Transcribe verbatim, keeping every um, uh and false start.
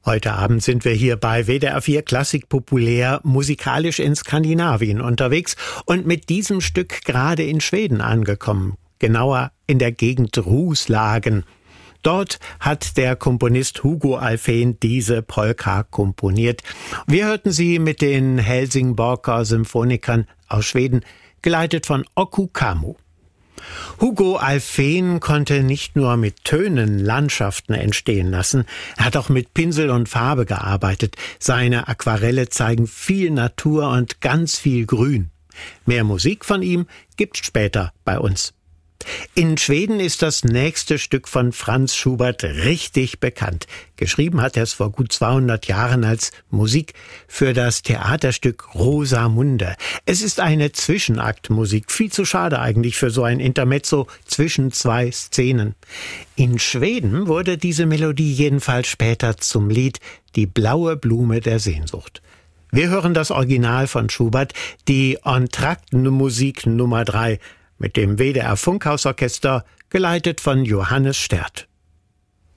Heute Abend sind wir hier bei W D R vier Klassik populär musikalisch in Skandinavien unterwegs und mit diesem Stück gerade in Schweden angekommen, genauer in der Gegend Roslagen. Dort hat der Komponist Hugo Alfvén diese Polka komponiert. Wir hörten sie mit den Helsingborger Symphonikern aus Schweden, geleitet von Okko Kammo. Hugo Alfvén konnte nicht nur mit Tönen Landschaften entstehen lassen, er hat auch mit Pinsel und Farbe gearbeitet. Seine Aquarelle zeigen viel Natur und ganz viel Grün. Mehr Musik von ihm gibt's später bei uns. In Schweden ist das nächste Stück von Franz Schubert richtig bekannt. Geschrieben hat er es vor gut zweihundert Jahren als Musik für das Theaterstück Rosamunde. Es ist eine Zwischenaktmusik, viel zu schade eigentlich für so ein Intermezzo zwischen zwei Szenen. In Schweden wurde diese Melodie jedenfalls später zum Lied Die blaue Blume der Sehnsucht. Wir hören das Original von Schubert, die Entr'acte-Musik Nummer drei, mit dem W D R Funkhausorchester, geleitet von Johannes Sterth.